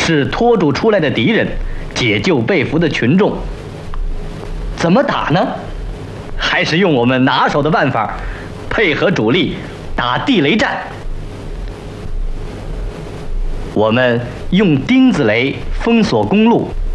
是拖住出来的敌人，解救被俘的群众。怎么打呢？还是用我们拿手的办法，配合主力打地雷战。我们用钉子雷封锁公路，